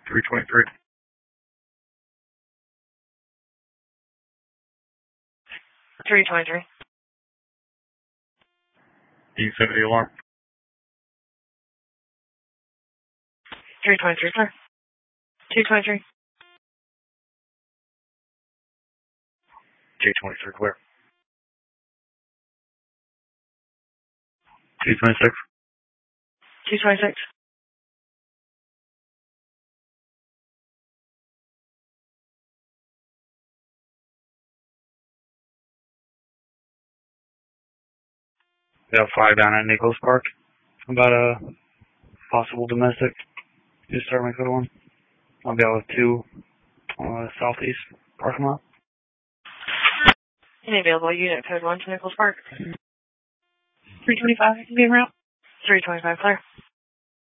323. You set the alarm. 323, sir. 223. 223, clear. 226. 226. We have 5 down at Nichols Park. About a possible domestic. Just start my code 1. I'll be out with 2 southeast parking lot. Any available unit code 1 to Nichols Park? 325, be en route. 325, clear.